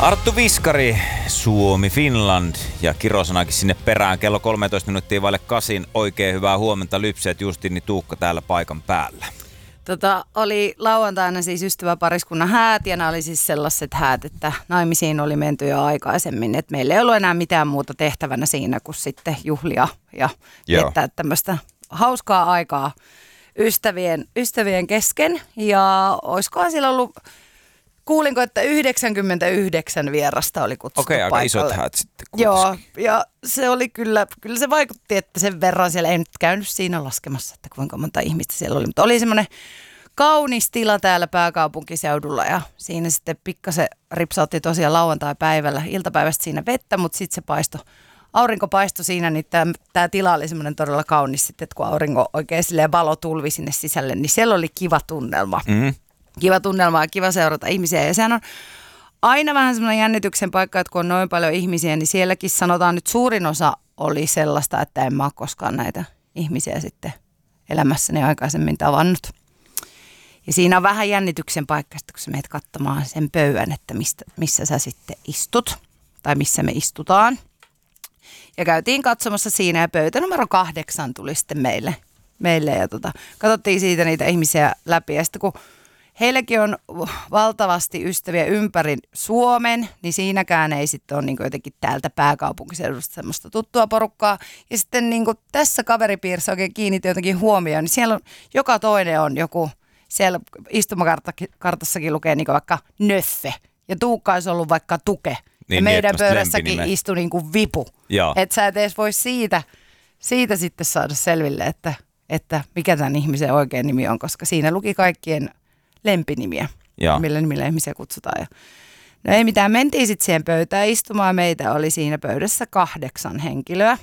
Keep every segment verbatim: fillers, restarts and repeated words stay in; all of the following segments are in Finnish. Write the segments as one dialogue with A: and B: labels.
A: Arttu Viskari, Suomi, Finland ja kirosanakin sinne perään. Kello kolmetoista minuuttia vaille kasin. Oikein hyvää huomenta, Lypseet, Justiini, Tuukka täällä paikan päällä.
B: Tota, oli lauantaina siis ystäväpariskunnan häät ja nämä oli siis sellaiset häät, että naimisiin oli menty jo aikaisemmin. Että meillä ei ollut enää mitään muuta tehtävänä siinä kuin sitten juhlia ja viettää tämmöistä hauskaa aikaa ystävien, ystävien kesken. Ja olisikohan siellä ollut... Kuulinko, että yhdeksänkymmentäyhdeksän vierasta oli kutsuttu
A: Okei,
B: paikalle.
A: aika isot häät sitten kuitenkin.
B: Joo, ja se oli kyllä, kyllä se vaikutti, että sen verran siellä ei nyt käynyt siinä laskemassa, että kuinka monta ihmistä siellä oli. Mutta oli semmoinen kaunis tila täällä pääkaupunkiseudulla ja siinä sitten pikkasen ripsautti tosiaan lauantai-päivällä, iltapäivästä siinä vettä, mutta sitten se paistoi. Aurinko paistoi siinä, niin tämä tila oli semmoinen todella kaunis sitten, että kun aurinko oikein silleen valo tulvi sinne sisälle, niin siellä oli kiva tunnelma. Mm-hmm. Kiva tunnelma ja kiva seurata ihmisiä ja sehän on aina vähän semmoinen jännityksen paikka, että kun on noin paljon ihmisiä, niin sielläkin sanotaan nyt suurin osa oli sellaista, että en mä ole koskaan näitä ihmisiä sitten elämässäni aikaisemmin tavannut. Ja siinä on vähän jännityksen paikka, kun sä menet katsomaan sen pöydän, että mistä, missä sä sitten istut tai missä me istutaan. Ja käytiin katsomassa siinä ja pöytä numero kahdeksan tuli sitten meille, meille ja tota, katsottiin siitä niitä ihmisiä läpi ja sitten kun heilläkin on valtavasti ystäviä ympäri Suomen, niin siinäkään ei sitten ole niin jotenkin täältä pääkaupunkiseudusta semmoista tuttua porukkaa. Ja sitten niin tässä kaveripiirissä oikein kiinnitti jotenkin huomioon, niin siellä on, joka toinen on joku, siellä istumakartassakin lukee niin vaikka Nöffe ja Tuukka olisi ollut vaikka Tuke. Niin, ja meidän pöydässäkin istui niin kuin Vipu. Että sä et edes voi siitä, siitä sitten saada selville, että, että mikä tämän ihmisen oikein nimi on, koska siinä luki kaikkien lempinimiä, Joo. millä nimillä ihmisiä kutsutaan. Ja no ei mitään, mentiin sitten siihen pöytään istumaan. Meitä oli siinä pöydässä kahdeksan henkilöä.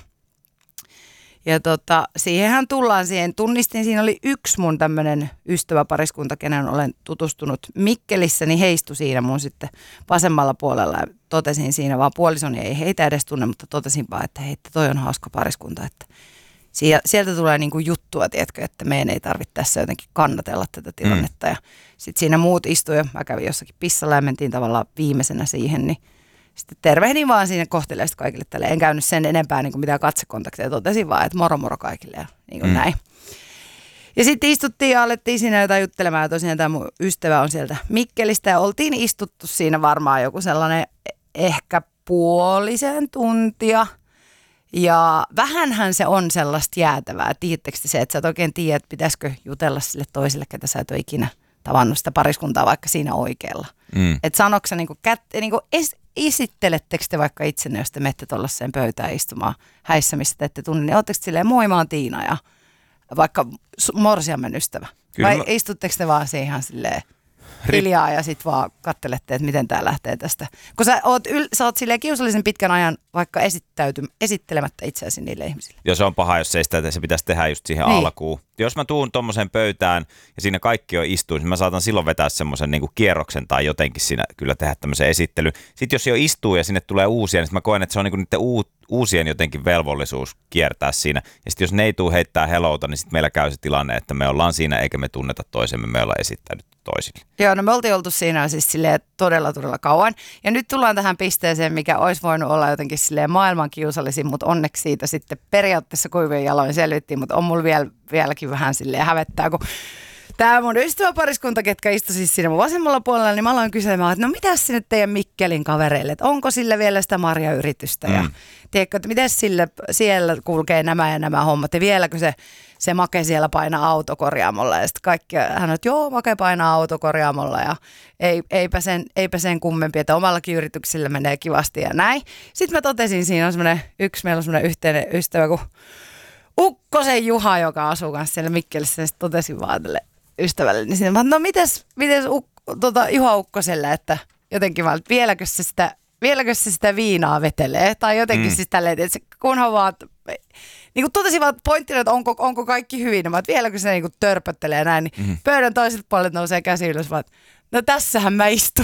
B: Ja tota, siihenhän tullaan siihen. Tunnistin, siinä oli yksi mun tämmöinen ystäväpariskunta, kenen olen tutustunut Mikkelissä, niin heistui siinä mun sitten vasemmalla puolella. Ja totesin siinä vaan puolisoni, ei heitä edes tunne, mutta totesin vaan, että hei, toi on hauska pariskunta, että sieltä tulee niinku juttua, tiedätkö, että meidän ei tarvitse tässä jotenkin kannatella tätä tilannetta. Mm. Ja sitten siinä muut istuivat, mä kävin jossakin pissalla ja mentiin tavallaan viimeisenä siihen, niin sitten tervehdin vaan siinä kohteliaisesti kaikille tälle. En käynyt sen enempää niin kuin mitään katsekontakteja, totesin vaan, että moro moro kaikille ja niin kuin mm. näin. Ja sitten istuttiin ja alettiin siinä jotain juttelemaan ja tosiaan tämä mun ystävä on sieltä Mikkelistä ja oltiin istuttu siinä varmaan joku sellainen ehkä puolisen tuntia. Ja vähänhän se on sellaista jäätävää. Tiedättekö se, että sä et oikein tiedä, että pitäisikö jutella sille toiselle, ketä sä et ole ikinä tavannut sitä pariskuntaa vaikka siinä oikealla. Mm. Että sanoiko sä niinku, kät, niinku es, esittelettekö te vaikka itsenne, jos te menette tuollaiseen pöytään istumaan häissä, missä te ette tunne, niin ootteko silleen, moi mä oon Tiina ja vaikka morsiammen ystävä? Kyllä vai mä... istutteko te vaan siihen ihan silleen hiljaa ja sitten vaan kattelette, että miten tämä lähtee tästä. Kun sä oot, yl, sä oot silleen kiusallisen pitkän ajan vaikka esittäyty, esittelemättä itseäsi niille ihmisille. Joo,
A: se on paha, jos ei sitä, että se pitäisi tehdä just siihen niin. alkuun. Jos mä tuun tommoseen pöytään ja siinä kaikki on istuin, niin mä saatan silloin vetää semmoisen niinku kierroksen tai jotenkin siinä kyllä tehdä tämmöisen esittelyn. Sitten jos jo istuu ja sinne tulee uusia, niin mä koen, että se on niinku niiden uu, uusien jotenkin velvollisuus kiertää siinä. Ja sitten jos ne ei tule heittää helouta, niin sitten meillä käy se tilanne, että me ollaan siinä eikä me tunneta toisemme, me ollaan esittänyt toisille.
B: Joo, no me oltiin oltu siinä siis silleen todella, todella kauan. Ja nyt tullaan tähän pisteeseen, mikä olisi voinut olla jotenkin silleen maailman kiusallisin, mutta onneksi siitä sitten periaatteessa kuivien jaloin selvittiin, mutta on mulla vielä, vieläkin vähän silleen hävettää, kun tämä mun ystäväpariskunta, ketkä istui siis siinä mun vasemmalla puolella, niin mä aloin kyselemään, että no mitäs sinne teidän Mikkelin kavereille, että onko sille vielä sitä marjayritystä ja mm. tiedätkö, että miten sille siellä kulkee nämä ja nämä hommat ja vieläkö se se Make siellä painaa autokorjaamolla ja sitten kaikki, hän on, että joo, Make painaa autokorjaamolla ja ei, eipä, sen, eipä sen kummempi, että omallakin yrityksellä menee kivasti ja näin. Sitten mä totesin, siinä on semmoinen, yksi meillä on semmoinen yhteinen ystävä kuin Ukkosen Juha, joka asuu kanssa siellä Mikkelissä ja sitten totesin vaan tälle ystävälle, niin siinä mä, no mites, mites Uk, tota, Juha Ukkoselle, että jotenkin vaan, että vieläkö se sitä, vieläkö se sitä viinaa vetelee tai jotenkin mm. siis tälleen, että se, kunhan vaan niin kuin totesin vaan pointtina, että onko, onko kaikki hyvin, että vieläkö se niin kuin törpöttelee näin, niin mm-hmm. pöydän toiselta puolelta nousee käsi ylös, vaan no tässähän mä istun.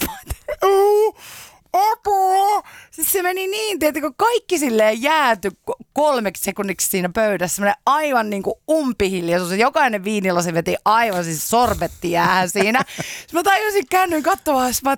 B: Apua! Siis se meni niin, tietenkin kaikki silleen jääty kolmeksi sekunniksi siinä pöydässä, semmoinen aivan niin kuin umpihiljaisuus. Jokainen viinilasi veti aivan siis sorbetti jäähän siinä. Sitten mä tajusin, käännyin katsomaan, että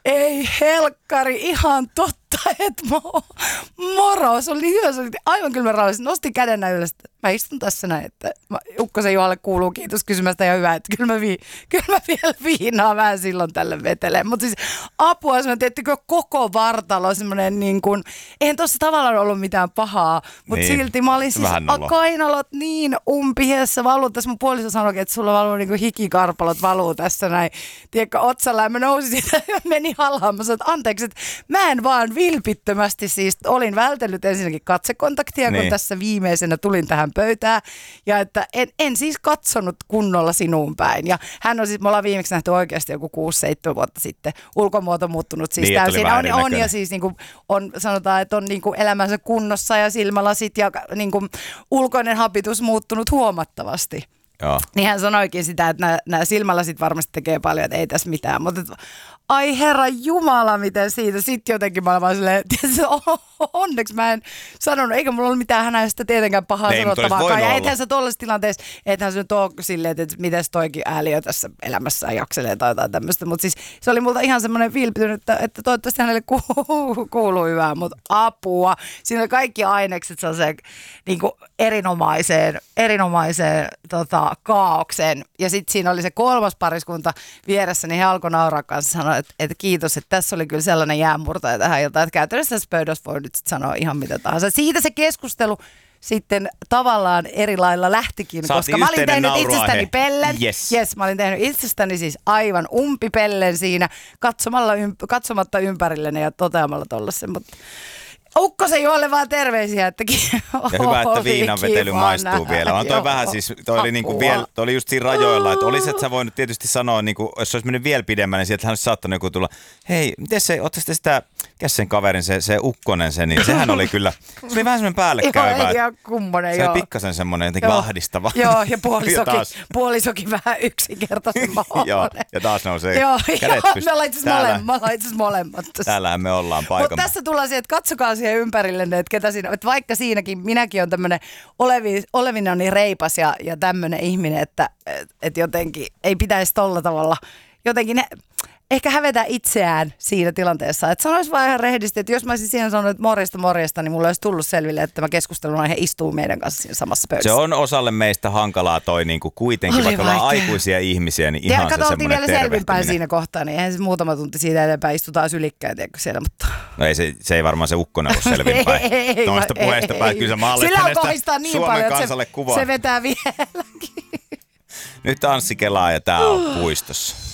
B: Ei helkkari, ihan totta, että mo- moro. Se oli niin hyvä, se oli aivan kylmä rauhallisesti. Nostin käden näin ylös, että mä istun tässä näin, että mä, Ukkosen Juhalle kuuluu kiitos kysymästä ja hyvä, että kyllä mä, vi- kyllä mä vielä viinaa vähän silloin tälle veteleen. Mutta siis apua, semmoinen, teettekö koko vartalo semmoinen niin kuin, eihän tuossa tavallaan ollut mitään pahaa, mutta niin. Silti mä olin siis kainalot niin umpihiessä valuu. Tässä mun puoliso sanoi, että sulla valuu niin kuin hikikarpalot valuu tässä näin, tiedätkö, otsalla ja mä nousin siitä ja meni halhaan. Mä sanoin, että anteeksi, että mä en vaan vilpittömästi siis olin vältellyt ensinnäkin katsekontaktia, niin. Kun tässä viimeisenä tulin tähän pöytään ja että en, en siis katsonut kunnolla sinuun päin. Ja hän on siis, me ollaan viimeksi nähty oikeasti joku kuusi seitsemän vuotta sitten. Ulkomuoto muuttunut siis niin, täysin. On, on ja siis niin kuin, on, sanotaan, että on niin kuin elämänsä kunnossa ja silmälasit ja niin kuin ulkoinen habitus muuttunut huomattavasti.
A: Joo.
B: Niin hän sanoikin sitä, että nämä, nämä silmälasit varmasti tekee paljon, että ei tässä mitään. Mutta ai herra jumala, miten siitä. Sitten jotenkin mä olen vaan silleen, että onneksi mä en sanonut, eikä mulla ollut mitään hänästä tietenkään pahaa
A: ne,
B: sanottavaakaan. Ja ethän sä tuollaisessa tilanteessa, ethän sä nyt ole silleen, että mites toikin ääliö tässä elämässä jakselee tai jotain tämmöistä. Mutta siis se oli multa ihan semmoinen vilpittynyt, että, että toivottavasti hänelle kuuluu, kuuluu hyvää, mutta apua. Siinä oli kaikki ainekset sellaiseen niin kuin erinomaiseen, erinomaiseen tota, kaaukseen. Ja sitten siinä oli se kolmas pariskunta vieressä, niin he alkoi nauraa kanssa sanoa, että, että kiitos, että tässä oli kyllä sellainen jäänmurtaja tähän iltaan, että käytännössä tässä pöydässä voi nyt sit sanoa ihan mitä tahansa. Siitä se keskustelu sitten tavallaan eri lailla lähtikin,
A: Saatiin
B: koska mä olin tehnyt itsestäni
A: he.
B: pellen.
A: Yes.
B: yes, mä olin tehnyt itsestäni siis aivan umpipellen siinä, katsomalla ymp- katsomatta ympärilleni ja toteamalla tollasen, mutta Ukkosen Juhalle vaan terveisiä, että
A: ja hyvä, että viinan vetely maistuu vielä. On toi joo, vähän siis, toi oli, niinku vielä, toi oli just siinä rajoilla, että olisi, että sä voinut tietysti sanoa, niinku, jos se olisi mennyt vielä pidemmän, niin sieltä hän olisi saattanut joku tulla, hei, miten se, ootte sitten sitä, mikäs sen kaverin, se, se Ukkonen se, niin sehän oli kyllä, se oli vähän semmoinen päällekkäyvä.
B: Joo, ihan kummonen,
A: se
B: joo.
A: oli pikkasen semmoinen jotenkin joo. Ahdistava.
B: Joo, ja puolisokin, puolisokin vähän yksinkertaisemman
A: joo, ja taas nousee
B: joo,
A: kädet
B: joo,
A: pystyyn.
B: me ollaan itse asiassa molemmat.
A: Täällähän me ollaan paikan.
B: Mutta tässä tullaan siihen, että katsokaa siihen ympärillenne, että ketä siinä, että vaikka siinäkin, minäkin olen tämmöinen, Olevi, Olevinen on niin reipas ja, ja tämmöinen ihminen, että et jotenkin ei pitäisi tolla tavalla, jotenkin ne, ehkä hävetä itseään siinä tilanteessa. Että sanoisi vaan ihan rehdisti, että jos mä olisin siihen sanonut, että morjesta morjesta, niin mulla olisi tullut selville, että tämä keskustelun aihe istuu meidän kanssa siinä samassa pöydässä.
A: Se on osalle meistä hankalaa toi niinku kuitenkin, oli vaikka ollaan aikuisia ihmisiä, niin ihan se semmoinen tervehtiminen.
B: vielä selvinpäin siinä kohtaa, niin eihän se muutama tunti siitä eteenpäin istutaan sylikkään, tiedätkö siellä, mutta...
A: No ei se, se ei varmaan se Ukkonen ollut selvinpäin.
B: ei,
A: noista
B: ei,
A: puheista päin, kyllä sä maalit hänestä
B: niin
A: Suomen
B: paljon,
A: kansalle
B: se,
A: kuvaa.
B: Se vetää vieläkin.
A: Nyt Anssi kelaa ja tää on puistossa.